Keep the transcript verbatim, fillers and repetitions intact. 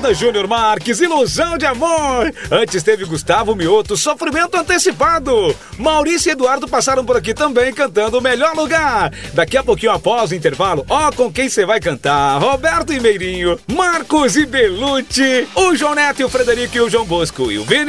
Ana Júnior Marques, Ilusão de Amor. Antes teve Gustavo Mioto, Sofrimento Antecipado. Maurício e Eduardo passaram por aqui também cantando O Melhor Lugar. Daqui a pouquinho após o intervalo, ó com quem você vai cantar. Roberto e Meirinho, Marcos e Belucci, o João Neto e o Frederico e o João Bosco e o Vini.